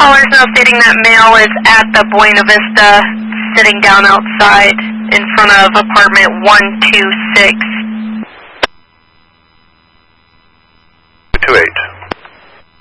callers now stating that male is at the Buena Vista, sitting down outside in front of apartment 126. 228.